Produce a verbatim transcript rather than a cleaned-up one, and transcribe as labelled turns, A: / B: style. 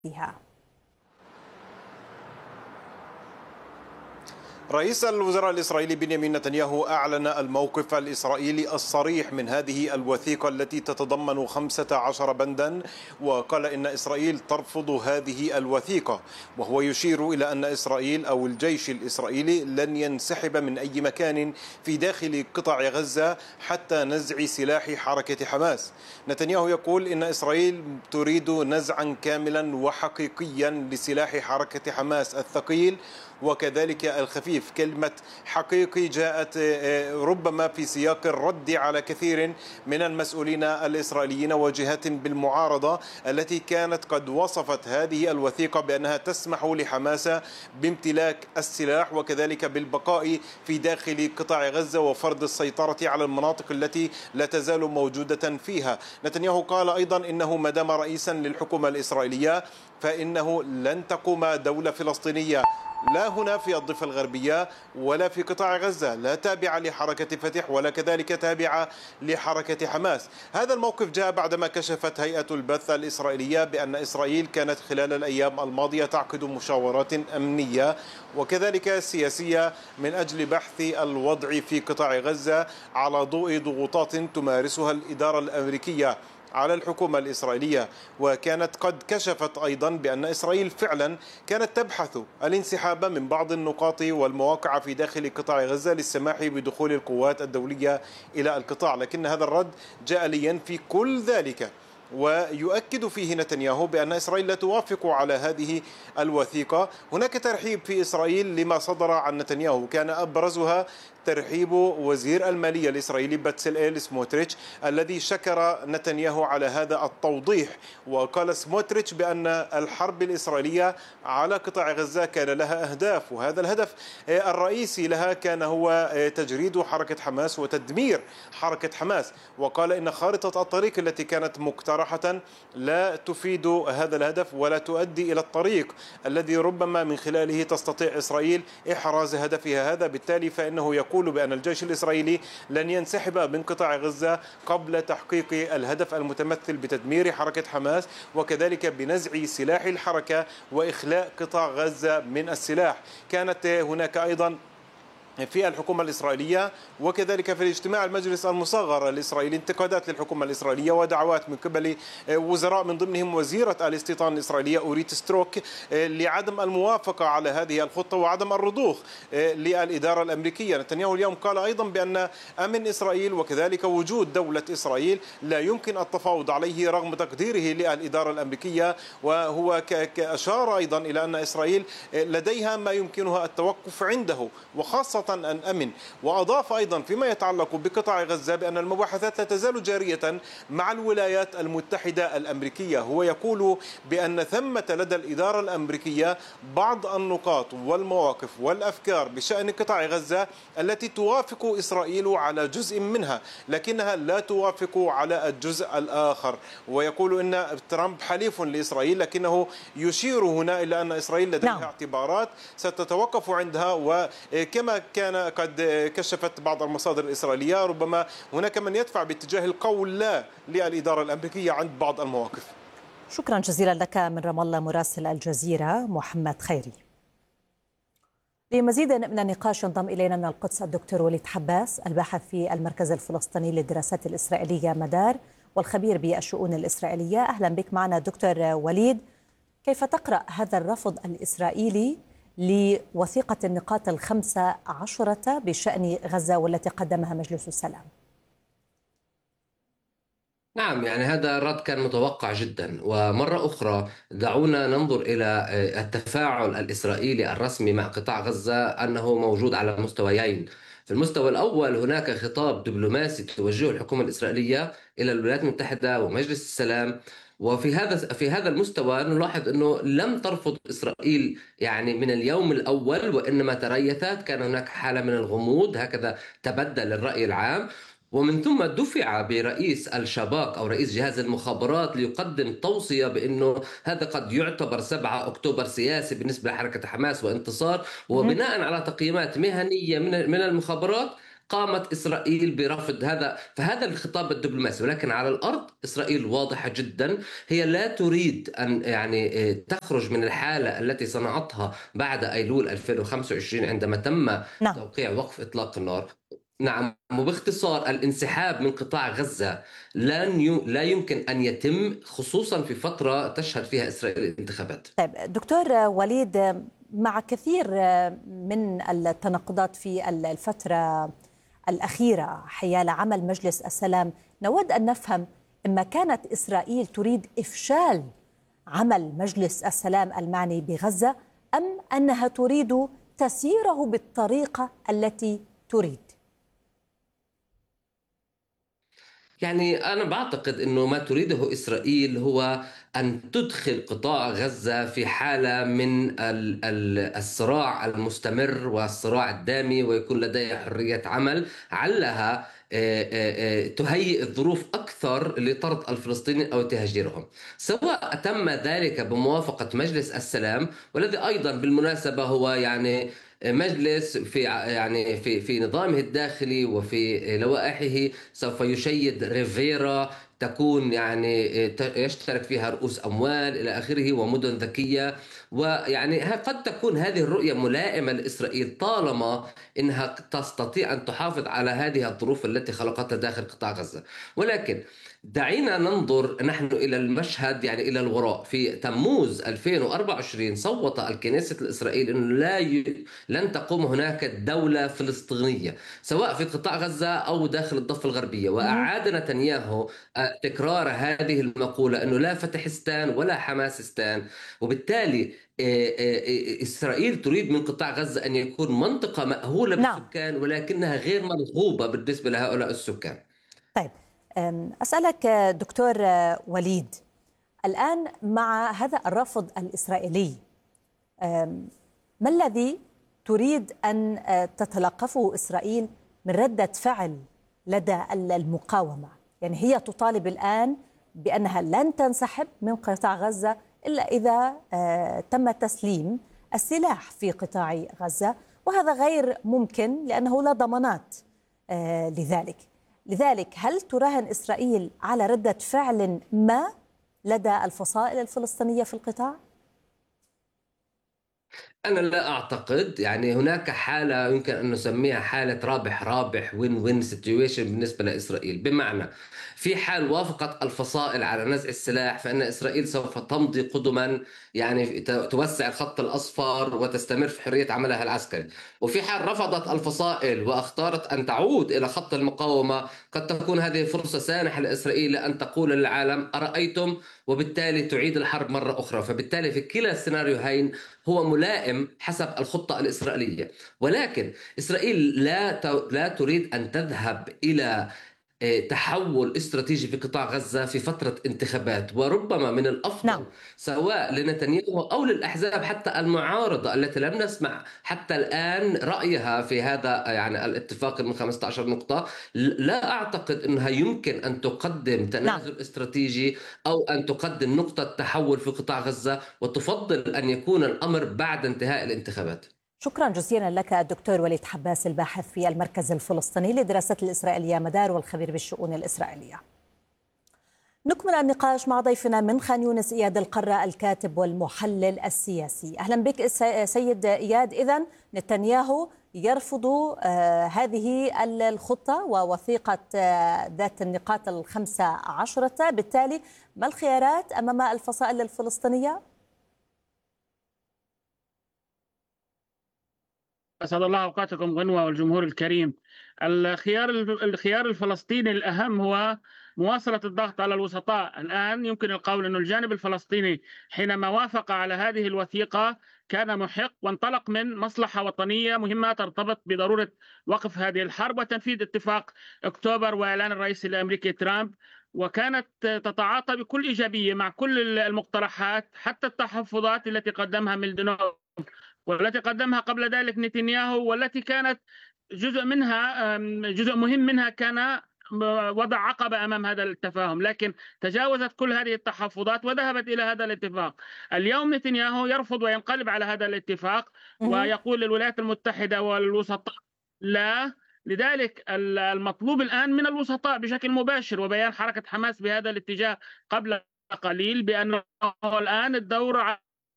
A: فيها.
B: رئيس الوزراء الإسرائيلي بنيامين نتنياهو أعلن الموقف الإسرائيلي الصريح من هذه الوثيقة التي تتضمن خمسة عشر بندا، وقال إن إسرائيل ترفض هذه الوثيقة، وهو يشير إلى أن إسرائيل أو الجيش الإسرائيلي لن ينسحب من أي مكان في داخل قطاع غزة حتى نزع سلاح حركة حماس. نتنياهو يقول إن إسرائيل تريد نزعا كاملا وحقيقيا لسلاح حركة حماس الثقيل وكذلك الخفيف. كلمة حقيقي جاءت ربما في سياق الرد على كثير من المسؤولين الإسرائيليين وجهات بالمعارضة التي كانت قد وصفت هذه الوثيقة بأنها تسمح لحماس بامتلاك السلاح وكذلك بالبقاء في داخل قطاع غزة وفرض السيطرة على المناطق التي لا تزال موجودة فيها. نتنياهو قال أيضا إنه ما دام رئيسا للحكومة الإسرائيلية فإنه لن تقوم دولة فلسطينية لا هنا في الضفة الغربية ولا في قطاع غزة، لا تابعة لحركة فتح ولا كذلك تابعة لحركة حماس. هذا الموقف جاء بعدما كشفت هيئة البث الإسرائيلية بأن إسرائيل كانت خلال الأيام الماضية تعقد مشاورات أمنية وكذلك سياسية من أجل بحث الوضع في قطاع غزة على ضوء ضغوطات تمارسها الإدارة الأمريكية على الحكومة الإسرائيلية. وكانت قد كشفت أيضا بأن إسرائيل فعلا كانت تبحث الانسحاب من بعض النقاط والمواقع في داخل قطاع غزة للسماح بدخول القوات الدولية إلى القطاع، لكن هذا الرد جاء لينفي كل ذلك. ويؤكد فيه نتنياهو بأن إسرائيل لا توافق على هذه الوثيقة. هناك ترحيب في إسرائيل لما صدر عن نتنياهو، كان أبرزها ترحيب وزير المالية الإسرائيلي باتسلئيل سموتريتش الذي شكر نتنياهو على هذا التوضيح. وقال سموتريتش بأن الحرب الإسرائيلية على قطاع غزة كان لها أهداف، وهذا الهدف الرئيسي لها كان هو تجريد حركة حماس وتدمير حركة حماس. وقال إن خارطة الطريق التي كانت مقترحة لا تفيد هذا الهدف ولا تؤدي إلى الطريق الذي ربما من خلاله تستطيع إسرائيل إحراز هدفها هذا. بالتالي فإنه يقول يقول بأن الجيش الإسرائيلي لن ينسحب من قطاع غزة قبل تحقيق الهدف المتمثل بتدمير حركة حماس وكذلك بنزع سلاح الحركة وإخلاء قطاع غزة من السلاح. كانت هناك أيضا في الحكومة الإسرائيلية وكذلك في الاجتماع المجلس المصغر الإسرائيلي انتقادات للحكومة الإسرائيلية ودعوات من قبل وزراء من ضمنهم وزيرة الاستيطان الإسرائيلية أوريت ستروك لعدم الموافقة على هذه الخطة وعدم الرضوخ للإدارة الأمريكية. نتنياهو اليوم قال أيضا بأن أمن إسرائيل وكذلك وجود دولة إسرائيل لا يمكن التفاوض عليه رغم تقديره للإدارة الأمريكية، وهو أشار أيضا إلى أن إسرائيل لديها ما يمكنها التوقف عنده وخاصة أن أمن. وأضاف أيضا فيما يتعلق بقطاع غزة بأن المباحثات لا تزال جارية مع الولايات المتحدة الأمريكية. هو يقول بأن ثمة لدى الإدارة الأمريكية بعض النقاط والمواقف والأفكار بشأن قطاع غزة التي توافق إسرائيل على جزء منها لكنها لا توافق على الجزء الآخر. ويقول أن ترامب حليف لإسرائيل لكنه يشير هنا إلى أن إسرائيل لديها
A: نعم.
B: اعتبارات ستتوقف عندها. وكما كان قد كشفت بعض المصادر الإسرائيلية ربما هناك من يدفع باتجاه القول لا للإدارة الأمريكية عند بعض المواقف.
A: شكرا جزيلا لك من رام الله مراسل الجزيرة محمد خيري. لمزيد من النقاش ينضم إلينا من القدس الدكتور وليد حباس الباحث في المركز الفلسطيني للدراسات الإسرائيلية مدار والخبير بالشؤون الإسرائيلية. أهلا بك معنا دكتور وليد. كيف تقرأ هذا الرفض الإسرائيلي لوثيقة النقاط الخمسة عشرة بشأن غزة والتي قدمها مجلس السلام؟
C: نعم، يعني هذا الرد كان متوقع جدا. ومرة أخرى دعونا ننظر إلى التفاعل الإسرائيلي الرسمي مع قطاع غزة أنه موجود على مستويين. في المستوى الأول هناك خطاب دبلوماسي توجهه الحكومة الإسرائيلية إلى الولايات المتحدة ومجلس السلام، وفي هذا في هذا المستوى نلاحظ أنه لم ترفض إسرائيل يعني من اليوم الأول، وإنما تريثت، كان هناك حالة من الغموض، هكذا تبدل الرأي العام. ومن ثم دفع برئيس الشباك أو رئيس جهاز المخابرات ليقدم توصية بأنه هذا قد يعتبر سبعة أكتوبر سياسي بالنسبة لحركة حماس وانتصار. وبناء على تقييمات مهنية من من المخابرات قامت إسرائيل برفض هذا. فهذا الخطاب الدبلوماسي، ولكن على الأرض إسرائيل واضحة جدا، هي لا تريد أن يعني تخرج من الحالة التي صنعتها بعد أيلول ألفين وخمسة وعشرين عندما تم
A: نعم.
C: توقيع وقف إطلاق النار. نعم، وباختصار الانسحاب من قطاع غزة لن ي... لا يمكن أن يتم، خصوصا في فترة تشهد فيها إسرائيل الانتخابات.
A: طيب دكتور وليد، مع كثير من التناقضات في الفترة الأخيرة حيال عمل مجلس السلام، نود أن نفهم إما كانت إسرائيل تريد إفشال عمل مجلس السلام المعني بغزة، أم أنها تريد تسييره بالطريقة التي تريد؟
C: يعني أنا بعتقد أنه ما تريده إسرائيل هو أن تدخل قطاع غزة في حالة من الصراع المستمر والصراع الدامي، ويكون لديها حرية عمل علها تهيئ الظروف أكثر لطرد الفلسطينيين أو تهجيرهم، سواء تم ذلك بموافقة مجلس السلام، والذي أيضا بالمناسبة هو يعني مجلس في يعني في في نظامه الداخلي وفي لوائحه سوف يشيد ريفيرا، تكون يعني يشترك فيها رؤوس أموال إلى آخره ومدن ذكية. ويعني قد تكون هذه الرؤية ملائمة لإسرائيل طالما إنها تستطيع أن تحافظ على هذه الظروف التي خلقتها داخل قطاع غزة. ولكن دعينا ننظر نحن إلى المشهد، يعني إلى الوراء. في تموز ألفين وأربعة وعشرين صوت الكنيسة الإسرائيلي أنه لا ي... لن تقوم هناك دولة فلسطينية سواء في قطاع غزة أو داخل الضفة الغربية، وأعاد نتنياهو تكرار هذه المقولة أنه لا فتحستان ولا حماسستان. وبالتالي إسرائيل تريد من قطاع غزة أن يكون منطقة مأهولة بالسكان، ولكنها غير مرغوبة بالنسبة لهؤلاء السكان.
A: طيب أسألك دكتور وليد، الآن مع هذا الرفض الإسرائيلي، ما الذي تريد أن تتلقفه إسرائيل من ردة فعل لدى المقاومة؟ يعني هي تطالب الآن بأنها لن تنسحب من قطاع غزة إلا إذا تم تسليم السلاح في قطاع غزة، وهذا غير ممكن لأنه لا ضمانات لذلك. لذلك هل تراهن إسرائيل على ردة فعل ما لدى الفصائل الفلسطينية في القطاع؟
C: أنا لا أعتقد. يعني هناك حالة يمكن أن نسميها حالة رابح رابح وين وين سيتويشن بالنسبة لإسرائيل، بمعنى في حال وافقت الفصائل على نزع السلاح فإن إسرائيل سوف تمضي قدما، يعني توسع الخط الأصفر وتستمر في حرية عملها العسكري. وفي حال رفضت الفصائل واختارت أن تعود إلى خط المقاومة، قد تكون هذه فرصة سانحة لإسرائيل أن تقول للعالم أرأيتم، وبالتالي تعيد الحرب مرة أخرى. فبالتالي في كلا السيناريوهين هو ملائم حسب الخطة الإسرائيلية. ولكن إسرائيل لا لا تريد أن تذهب إلى تحول استراتيجي في قطاع غزة في فترة انتخابات، وربما من الأفضل نعم. سواء لنتنياهو أو للأحزاب حتى المعارضة التي لم نسمع حتى الآن رأيها في هذا يعني الاتفاق من خمسة عشر نقطة، لا أعتقد أنها يمكن أن تقدم تنازل نعم. استراتيجي أو أن تقدم نقطة تحول في قطاع غزة، وتفضل أن يكون الأمر بعد انتهاء الانتخابات.
A: شكرا جزيلا لك الدكتور وليد حباس، الباحث في المركز الفلسطيني للدراسات الإسرائيلية مدار والخبير بالشؤون الإسرائيلية. نكمل النقاش مع ضيفنا من خان يونس إياد القرة، الكاتب والمحلل السياسي. أهلا بك سيد إياد. إذن نتنياهو يرفض هذه الخطة ووثيقة ذات النقاط الخمسة عشرة، بالتالي ما الخيارات أمام الفصائل الفلسطينية؟
D: أسعد الله أوقاتكم غنوة والجمهور الكريم. الخيار الخيار الفلسطيني الأهم هو مواصلة الضغط على الوسطاء. الآن يمكن القول أن الجانب الفلسطيني حينما وافق على هذه الوثيقة كان محق وانطلق من مصلحة وطنية مهمة ترتبط بضرورة وقف هذه الحرب وتنفيذ اتفاق أكتوبر وإعلان الرئيس الأمريكي ترامب، وكانت تتعاطى بكل إيجابية مع كل المقترحات حتى التحفظات التي قدمها ميلدونوف والتي قدمها قبل ذلك نتنياهو، والتي كانت جزء منها جزء مهم منها كان وضع عقبة أمام هذا التفاهم، لكن تجاوزت كل هذه التحفظات وذهبت إلى هذا الاتفاق. اليوم نتنياهو يرفض وينقلب على هذا الاتفاق ويقول للولايات المتحدة والوسطاء لا، لذلك المطلوب الآن من الوسطاء بشكل مباشر، وبيان حركة حماس بهذا الاتجاه قبل قليل، بأنه الآن الدور